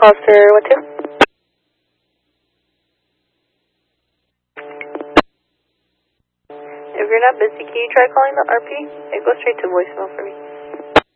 Foster 1-2. If you're not busy, can you try calling the RP? It goes straight to voicemail for me.